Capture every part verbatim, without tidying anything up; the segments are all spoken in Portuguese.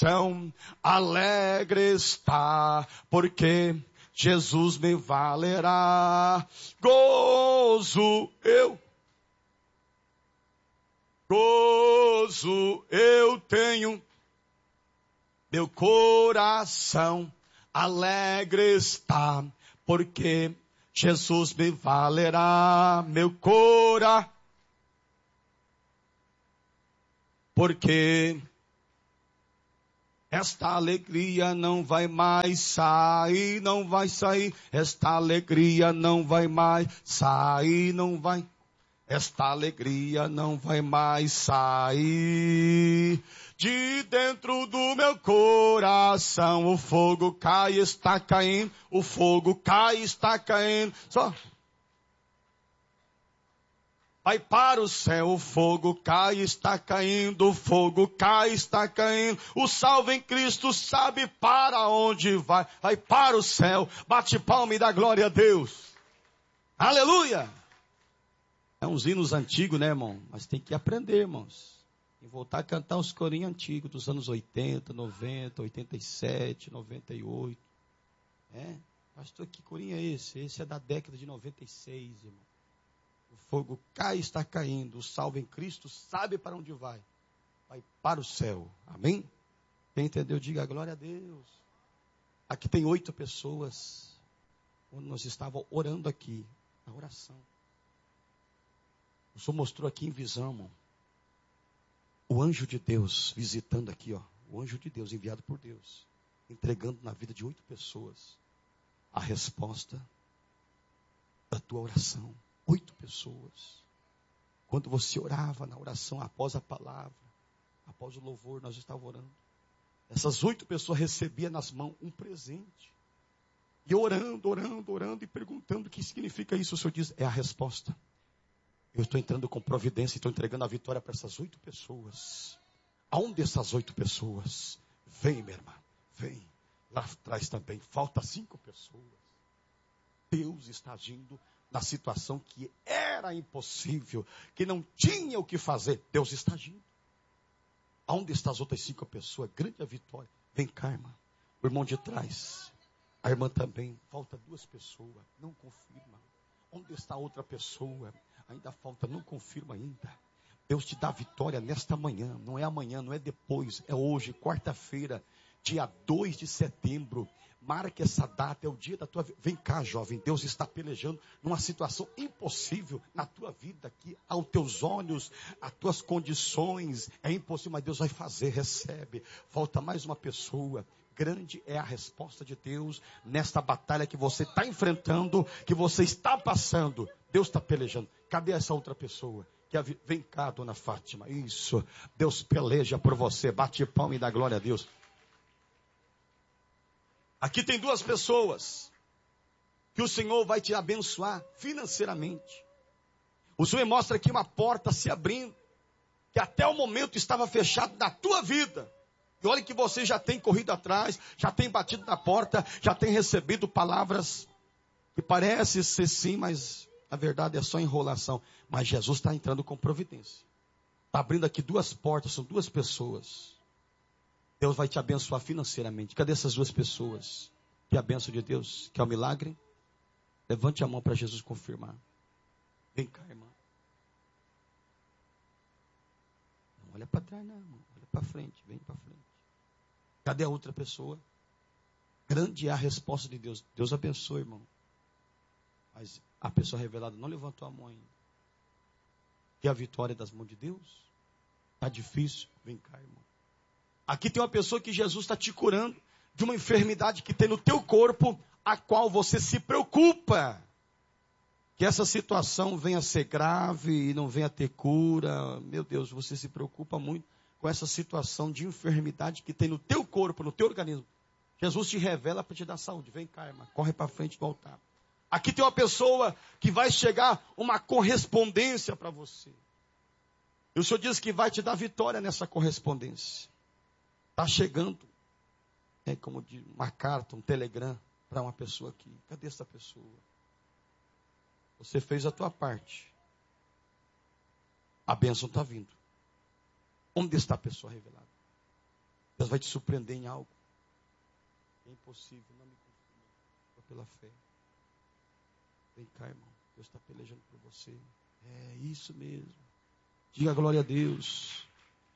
coração alegre está, porque Jesus me valerá. Gozo eu, gozo eu tenho, meu coração alegre está, porque Jesus me valerá. Meu coração, porque esta alegria não vai mais sair, não vai sair. Esta alegria não vai mais sair, não vai. Esta alegria não vai mais sair. De dentro do meu coração o fogo cai, está caindo. O fogo cai, está caindo. Só. Vai para o céu, o fogo cai, está caindo, o fogo cai, está caindo. O salvo em Cristo sabe para onde vai. Vai para o céu, bate palma e dá glória a Deus. Aleluia! É uns hinos antigos, né, irmão? Mas tem que aprender, irmãos. E voltar a cantar os corinhos antigos dos anos oitenta, noventa, oitenta e sete, noventa e oito. É? Pastor, que corinho é esse? Esse é da década de noventa e seis, irmão. O fogo cai, está caindo. O salvo em Cristo sabe para onde vai. Vai para o céu. Amém? Quem entendeu, diga glória a Deus. Aqui tem oito pessoas. Quando nós estávamos orando aqui, na oração. O Senhor mostrou aqui em visão, irmão, o anjo de Deus visitando aqui, ó. O anjo de Deus enviado por Deus. Entregando na vida de oito pessoas a resposta da tua oração. Oito pessoas. Quando você orava na oração, após a palavra, após o louvor, nós estávamos orando. Essas oito pessoas recebiam nas mãos um presente. E orando, orando, orando e perguntando o que significa isso. O Senhor diz, é a resposta. Eu estou entrando com providência e estou entregando a vitória para essas oito pessoas. Aonde essas oito pessoas? Vem, minha irmã, vem. Lá atrás também, falta cinco pessoas. Deus está agindo na situação que era impossível, que não tinha o que fazer. Deus está agindo. Aonde estão as outras cinco pessoas? Grande a vitória. Vem cá, irmã. O irmão de trás. A irmã também. Falta duas pessoas. Não confirma. Onde está a outra pessoa? Ainda falta. Não confirma ainda. Deus te dá vitória nesta manhã. Não é amanhã, não é depois. É hoje, quarta-feira. Dia dois de setembro, marque essa data, é o dia da tua vida. Vem cá, jovem, Deus está pelejando numa situação impossível na tua vida, que aos teus olhos, as tuas condições, é impossível, mas Deus vai fazer, recebe. Falta mais uma pessoa. Grande é a resposta de Deus nesta batalha que você está enfrentando, que você está passando. Deus está pelejando. Cadê essa outra pessoa? Que a... Vem cá, dona Fátima. Isso, Deus peleja por você. Bate palma e dá glória a Deus. Aqui tem duas pessoas que o Senhor vai te abençoar financeiramente. O Senhor mostra aqui uma porta se abrindo, que até o momento estava fechada na tua vida. E olha que você já tem corrido atrás, já tem batido na porta, já tem recebido palavras que parecem ser sim, mas a verdade é só enrolação. Mas Jesus está entrando com providência. Está abrindo aqui duas portas, são duas pessoas. Deus vai te abençoar financeiramente. Cadê essas duas pessoas? Que é a bênção de Deus, que é o milagre? Levante a mão para Jesus confirmar. Vem cá, irmã. Não olha para trás, não, irmão. Olha para frente, vem para frente. Cadê a outra pessoa? Grande é a resposta de Deus. Deus abençoe, irmão. Mas a pessoa revelada não levantou a mão ainda. Quer a vitória das mãos de Deus? Está difícil? Vem cá, irmão. Aqui tem uma pessoa que Jesus está te curando de uma enfermidade que tem no teu corpo, a qual você se preocupa. Que essa situação venha a ser grave e não venha a ter cura. Meu Deus, você se preocupa muito com essa situação de enfermidade que tem no teu corpo, no teu organismo. Jesus te revela para te dar saúde. Vem cá, irmã, corre para frente do altar. Aqui tem uma pessoa que vai chegar uma correspondência para você. E o Senhor diz que vai te dar vitória nessa correspondência. Está chegando, é como de uma carta, um telegram para uma pessoa aqui. Cadê essa pessoa? Você fez a tua parte. A bênção está vindo. Onde está a pessoa revelada? Deus vai te surpreender em algo. É impossível, não me confunda. Pela fé. Vem cá, irmão. Deus está pelejando por você. É isso mesmo. Diga glória a Deus.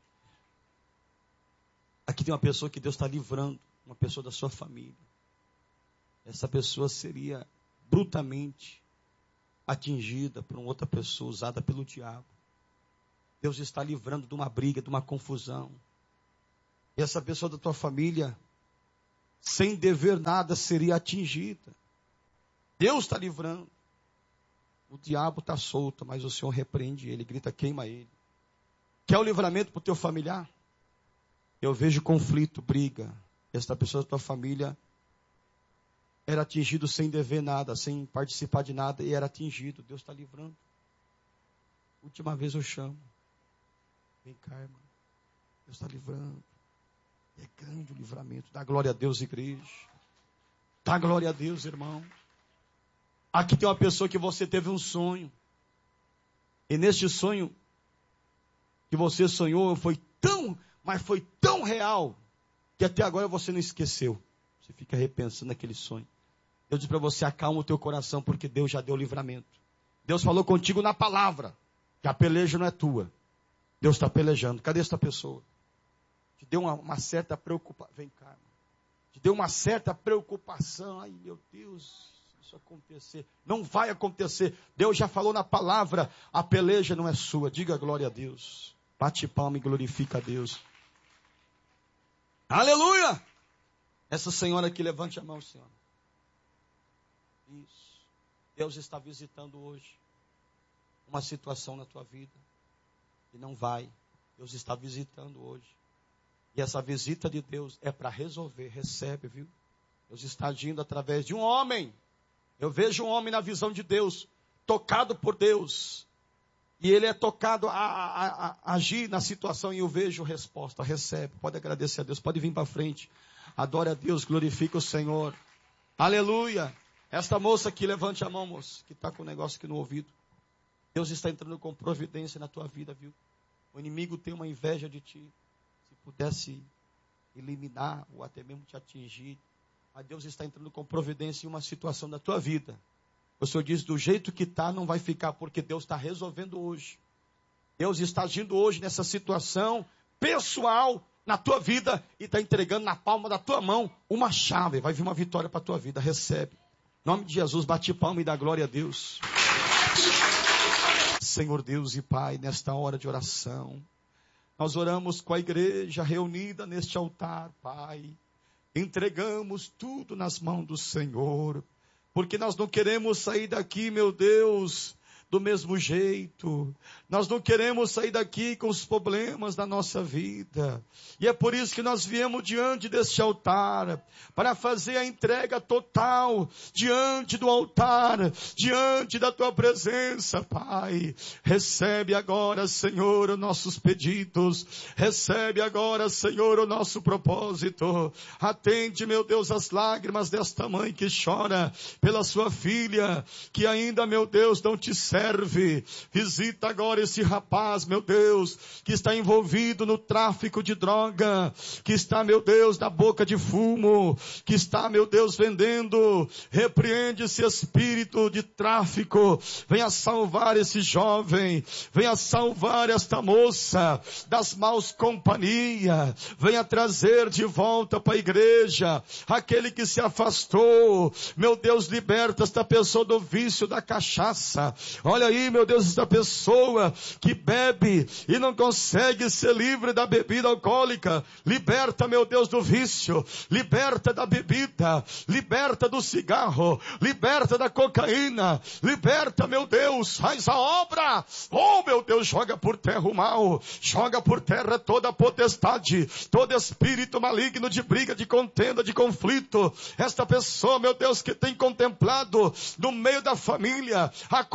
Aqui tem uma pessoa que Deus está livrando. Uma pessoa da sua família. Essa pessoa seria brutalmente atingida por uma outra pessoa, usada pelo diabo. Deus está livrando de uma briga, de uma confusão. E essa pessoa da tua família, sem dever nada, seria atingida. Deus está livrando. O diabo está solto, mas o Senhor repreende ele, grita, queima ele. Quer o livramento para o teu familiar? Eu vejo conflito, briga. Esta pessoa da tua família era atingido sem dever nada, sem participar de nada, e era atingido. Deus está livrando. Última vez eu chamo. Vem cá, irmão. Deus está livrando. É grande o livramento. Dá glória a Deus, igreja. Dá glória a Deus, irmão. Aqui tem uma pessoa que você teve um sonho. E neste sonho que você sonhou foi tão, mas foi tão real, que até agora você não esqueceu. Você fica repensando aquele sonho. Eu disse para você, acalma o teu coração, porque Deus já deu o livramento. Deus falou contigo na palavra, que a peleja não é tua. Deus está pelejando. Cadê esta pessoa? Te deu uma, uma certa preocupação. Vem cá, irmão. Te deu uma certa preocupação. Ai, meu Deus, isso acontecer. Não vai acontecer. Deus já falou na palavra, a peleja não é sua. Diga glória a Deus. Bate palma e glorifica a Deus. Aleluia! Essa senhora aqui, levante a mão, senhora. Isso. Deus está visitando hoje uma situação na tua vida. E não vai. Deus está visitando hoje. E essa visita de Deus é para resolver. Recebe, viu? Deus está agindo através de um homem. Eu vejo um homem na visão de Deus, tocado por Deus. E ele é tocado a, a, a, a agir na situação e eu vejo resposta. Recebe. Pode agradecer a Deus. Pode vir para frente. Adore a Deus. Glorifica o Senhor. Aleluia. Esta moça aqui, levante a mão, moça, que está com o um negócio aqui no ouvido. Deus está entrando com providência na tua vida, viu? O inimigo tem uma inveja de ti. Se pudesse eliminar ou até mesmo te atingir. Mas Deus está entrando com providência em uma situação da tua vida. O Senhor diz, do jeito que está, não vai ficar, porque Deus está resolvendo hoje. Deus está agindo hoje nessa situação pessoal na tua vida e está entregando na palma da tua mão uma chave. Vai vir uma vitória para a tua vida. Recebe. Em nome de Jesus, bate palma e dá glória a Deus. Senhor Deus e Pai, nesta hora de oração, nós oramos com a igreja reunida neste altar, Pai. Entregamos tudo nas mãos do Senhor, porque nós não queremos sair daqui, meu Deus, do mesmo jeito. Nós não queremos sair daqui com os problemas da nossa vida. E é por isso que nós viemos diante deste altar, para fazer a entrega total, diante do altar, diante da Tua presença, Pai. Recebe agora, Senhor, os nossos pedidos. Recebe agora, Senhor, o nosso propósito. Atende, meu Deus, as lágrimas desta mãe que chora pela sua filha, que ainda, meu Deus, não te serve. Visita agora esse rapaz, meu Deus, que está envolvido no tráfico de droga, que está, meu Deus, na boca de fumo, que está, meu Deus, vendendo. Repreende esse espírito de tráfico. Venha salvar esse jovem. Venha salvar esta moça das maus companhias. Venha trazer de volta para a igreja aquele que se afastou. Meu Deus, liberta esta pessoa do vício da cachaça. Olha aí, meu Deus, esta pessoa que bebe e não consegue ser livre da bebida alcoólica. Liberta, meu Deus, do vício. Liberta da bebida. Liberta do cigarro. Liberta da cocaína. Liberta, meu Deus, faz a obra. Oh, meu Deus, joga por terra o mal. Joga por terra toda a potestade. Todo espírito maligno de briga, de contenda, de conflito. Esta pessoa, meu Deus, que tem contemplado no meio da família a contenda,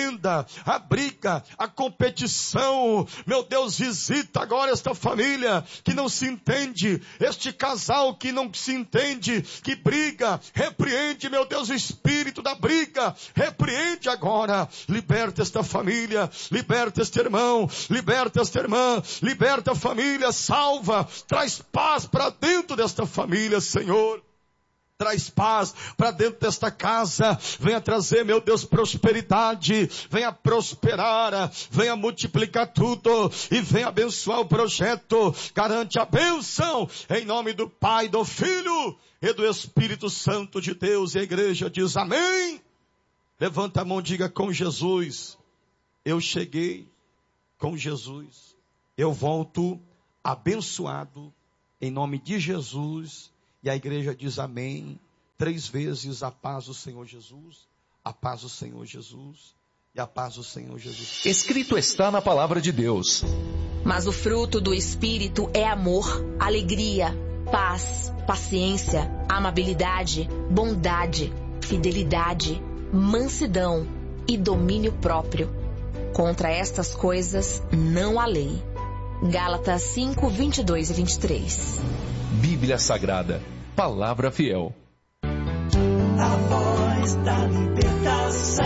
contenda, a briga, a competição. Meu Deus, visita agora esta família que não se entende, este casal que não se entende, que briga, repreende, meu Deus, o espírito da briga, repreende agora, liberta esta família, liberta este irmão, liberta esta irmã, liberta a família, salva, traz paz para dentro desta família, Senhor. Traz paz para dentro desta casa, venha trazer, meu Deus, prosperidade, venha prosperar, venha multiplicar tudo e venha abençoar o projeto, garante a bênção, em nome do Pai, do Filho e do Espírito Santo de Deus. E a igreja diz amém. Levanta a mão e diga: com Jesus, eu cheguei, com Jesus, eu volto abençoado, em nome de Jesus. E a igreja diz amém, três vezes: a paz do Senhor Jesus, a paz do Senhor Jesus e a paz do Senhor Jesus. Escrito está na palavra de Deus. Mas o fruto do Espírito é amor, alegria, paz, paciência, amabilidade, bondade, fidelidade, mansidão e domínio próprio. Contra estas coisas não há lei. Gálatas cinco, vinte e dois e vinte e três. Bíblia Sagrada, palavra fiel. A voz da libertação.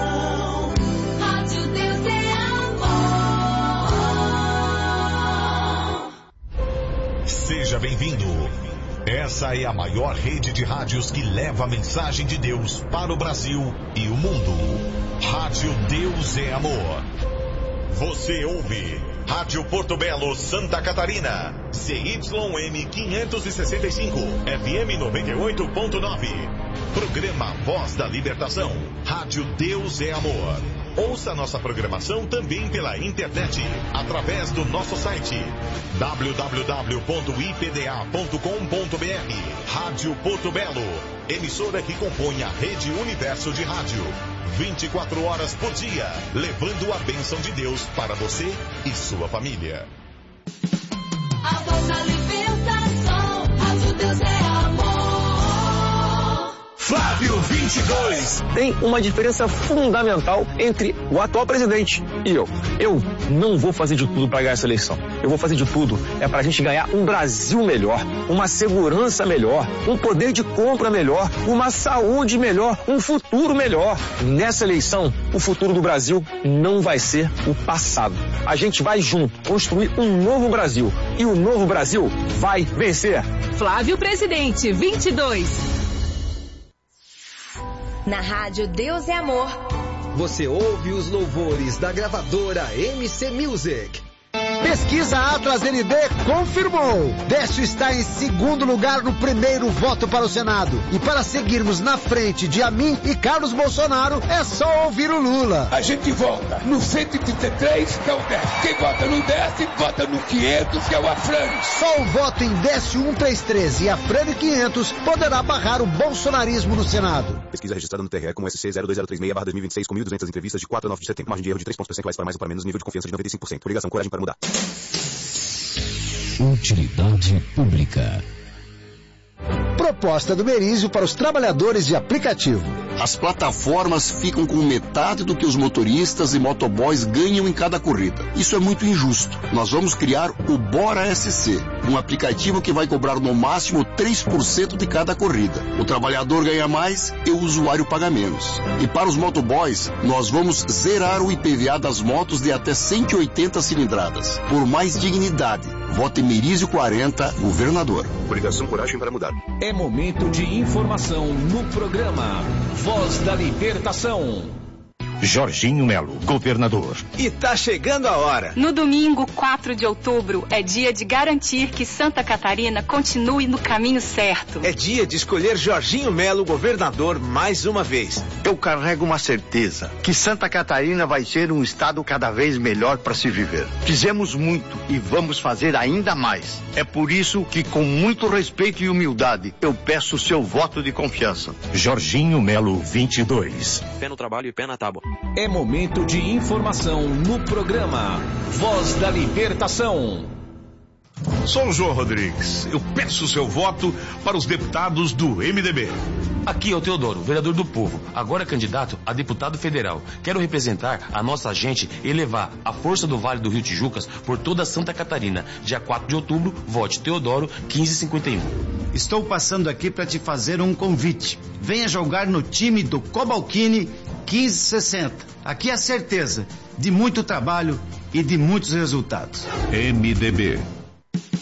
Rádio Deus é amor. Seja bem-vindo. Essa é a maior rede de rádios que leva a mensagem de Deus para o Brasil e o mundo. Rádio Deus é amor. Você ouve Rádio Porto Belo, Santa Catarina, C Y M quinhentos e sessenta e cinco, F M noventa e oito ponto nove. Programa Voz da Libertação, Rádio Deus é Amor. Ouça nossa programação também pela internet, através do nosso site w w w ponto i p d a ponto com ponto b r. Rádio Porto Belo, emissora que compõe a Rede Universo de Rádio. vinte e quatro horas por dia, levando a bênção de Deus para você e sua família. A voz da libertação, Rádio Deus é amor. Flávio vinte e dois. Tem uma diferença fundamental entre o atual presidente e eu. Eu não vou fazer de tudo para ganhar essa eleição. Eu vou fazer de tudo é para a gente ganhar um Brasil melhor, uma segurança melhor, um poder de compra melhor, uma saúde melhor, um futuro melhor. Nessa eleição, o futuro do Brasil não vai ser o passado. A gente vai junto construir um novo Brasil. E o novo Brasil vai vencer. Flávio Presidente, vinte e dois. Na rádio Deus é Amor. Você ouve os louvores da gravadora M C Music. Pesquisa Atlas N D confirmou. Décio está em segundo lugar no primeiro voto para o Senado. E para seguirmos na frente de Amin e Carlos Bolsonaro, é só ouvir o Lula. A gente vota no cento e trinta e três, que é o Décio. Quem vota no Décio, vota no quinhentos, que é o Afrânio. Só o voto em Décio cento e trinta e três e Afrânio quinhentos poderá barrar o bolsonarismo no Senado. Pesquisa registrada no T R E com S C zero dois zero três seis barra dois mil e vinte e seis com mil e duzentas entrevistas de quatro a nove de setembro. Margem de erro de três pontos percentuais para mais ou para menos, nível de confiança de noventa e cinco por cento. Ligação, coragem para mudar. Utilidade pública. Proposta do Merizio para os trabalhadores de aplicativo. As plataformas ficam com metade do que os motoristas e motoboys ganham em cada corrida. Isso é muito injusto. Nós vamos criar o Bora S C, um aplicativo que vai cobrar no máximo três por cento de cada corrida. O trabalhador ganha mais e o usuário paga menos. E para os motoboys, nós vamos zerar o I P V A das motos de até cento e oitenta cilindradas. Por mais dignidade, vote Merizio quarenta, governador. Coligação, coragem para mudar. É momento de informação no programa Voz da Libertação. Jorginho Melo, governador. E tá chegando a hora. No domingo, quatro de outubro, é dia de garantir que Santa Catarina continue no caminho certo. É dia de escolher Jorginho Melo, governador, mais uma vez. Eu carrego uma certeza, que Santa Catarina vai ser um estado cada vez melhor para se viver. Fizemos muito e vamos fazer ainda mais. É por isso que, com muito respeito e humildade, eu peço o seu voto de confiança. Jorginho Melo, vinte e dois. Pé no trabalho e pé na tábua. É momento de informação no programa Voz da Libertação. Sou o João Rodrigues. Eu peço o seu voto para os deputados do M D B. Aqui é o Teodoro, vereador do povo, agora candidato a deputado federal. Quero representar a nossa gente e levar a força do Vale do Rio Tijucas por toda Santa Catarina. Dia quatro de outubro, vote Teodoro quinze cinquenta e um. Estou passando aqui para te fazer um convite. Venha jogar no time do Cobalcini quinze sessenta. Aqui é a certeza de muito trabalho e de muitos resultados. M D B.